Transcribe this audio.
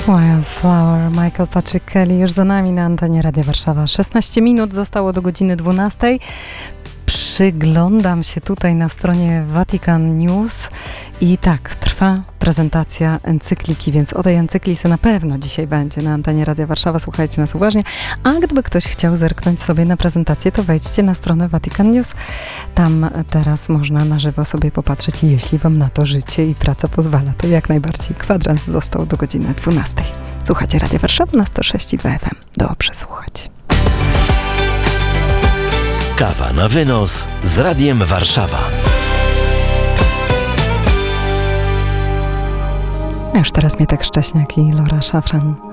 Wildflower, Michael Patrick Kelly już za nami na antenie Radia Warszawa. 16 minut zostało do godziny 12. Przyglądam się tutaj na stronie Vatican News i tak, trwa prezentacja encykliki, więc o tej encyklice na pewno dzisiaj będzie na antenie Radia Warszawa. Słuchajcie nas uważnie. A gdyby ktoś chciał zerknąć sobie na prezentację, to wejdźcie na stronę Vatican News. Tam teraz można na żywo sobie popatrzeć, jeśli wam na to życie i praca pozwala. To jak najbardziej. Kwadrans został do godziny 12. Słuchajcie Radia Warszawa na 106,2 FM. Dobrze słuchać. Kawa na wynos z Radiem Warszawa. A już teraz Mietek Szcześniak i Laura Szafran.